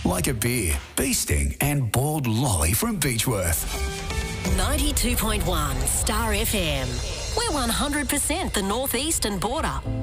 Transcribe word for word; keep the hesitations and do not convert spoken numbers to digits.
Like a beer, bee sting and bald lolly from Beechworth. ninety-two point one Star F M. We're one hundred percent the northeastern border.